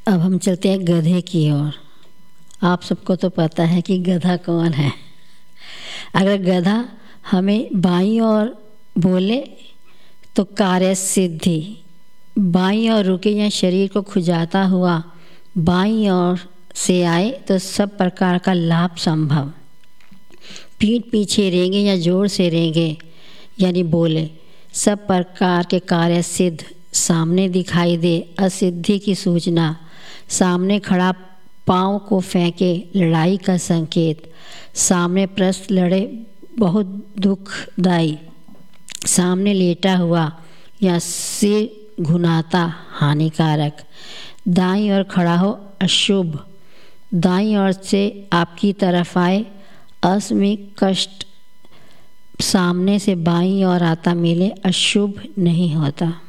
अब हम चलते हैं गधे की ओर। आप सबको तो पता है कि गधा कौन है। अगर गधा हमें बाईं ओर बोले तो कार्य सिद्धि, बाईं ओर रुके या शरीर को खुजाता हुआ बाईं ओर से आए तो सब प्रकार का लाभ संभव। पीठ पीछे रेंगे या जोर से रेंगे यानी बोले, सब प्रकार के कार्य सिद्ध। सामने दिखाई दे असिद्धि की सूचना, सामने खड़ा पाँव को फेंके लड़ाई का संकेत, सामने प्रश्न लड़े बहुत दुखदाई, सामने लेटा हुआ या सिर घुनाता हानिकारक, दाईं ओर खड़ा हो अशुभ, दाईं ओर से आपकी तरफ आए अस्मिक कष्ट, सामने से बाईं ओर आता मिले अशुभ नहीं होता।